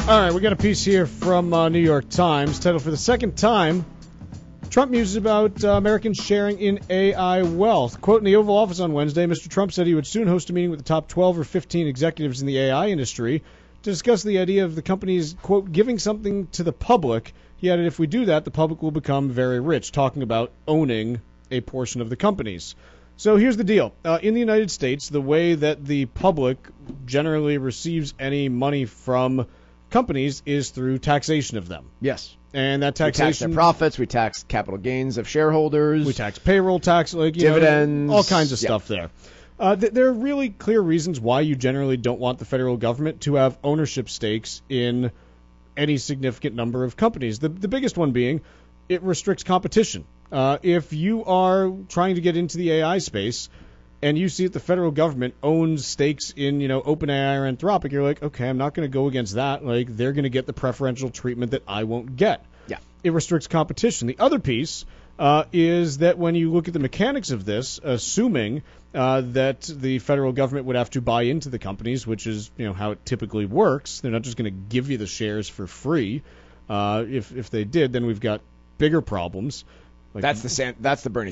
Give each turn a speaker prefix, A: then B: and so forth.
A: All right, we got a piece here from New York Times titled, "For the second time, Trump muses about Americans sharing in AI wealth." Quote, in the Oval Office on Wednesday, Mr. Trump said he would soon host a meeting with the top 12 or 15 executives in the AI industry to discuss the idea of the companies, quote, giving something to the public. He added, if we do that, the public will become very rich, talking about owning a portion of the companies. So here's the deal. In the United States, the way that the public generally receives any money from companies is through taxation of them.
B: Yes.
A: And that taxation...
B: We tax their profits, we tax capital gains of shareholders.
A: We tax payroll tax,
B: dividends.
A: All kinds of stuff there. There are really clear reasons why you generally don't want the federal government to have ownership stakes in any significant number of companies. The biggest one being it restricts competition. If you are trying to get into the AI space and you see that the federal government owns stakes in, OpenAI or Anthropic, you're like, okay, I'm not going to go against that. Like, they're going to get the preferential treatment that I won't get.
B: Yeah.
A: It restricts competition. The other piece is that when you look at the mechanics of this, assuming that the federal government would have to buy into the companies, which is how it typically works, they're not just going to give you the shares for free. If they did, then we've got bigger problems.
B: That's the Bernie